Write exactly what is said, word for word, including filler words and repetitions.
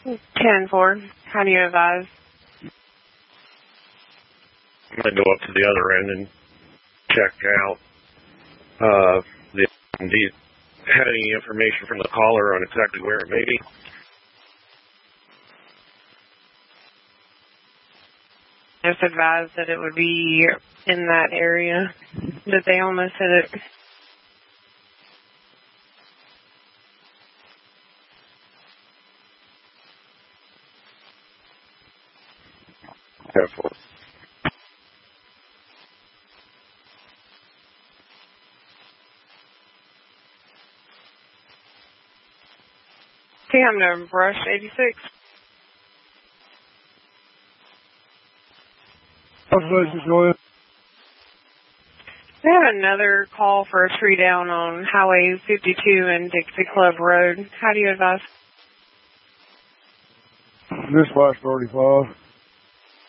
ten four. How do you advise? I'm going to go up to the other end and check out uh, the. Do you have any information from the caller on exactly where it may be? Just advised that it would be in that area, that they almost hit it. Careful. See, I'm to brush eighty-six. Observation, go ahead. We have another call for a tree down on Highway fifty-two and Dixie Club Road. How do you advise? Dispatch thirty-five.